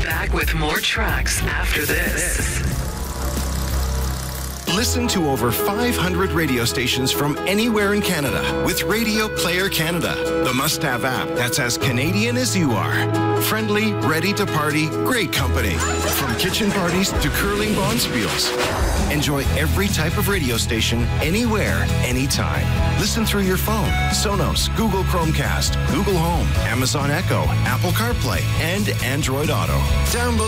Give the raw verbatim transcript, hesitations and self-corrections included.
Back with more tracks after this. Listen to over five hundred radio stations from anywhere in Canada with Radio Player Canada, the must-have app that's as Canadian as you are. Friendly, ready to party, great company. From kitchen parties to curling bonspiels. Enjoy every type of radio station, anywhere, anytime. Listen through your phone, Sonos, Google Chromecast, Google Home, Amazon Echo, Apple CarPlay, and Android Auto. Download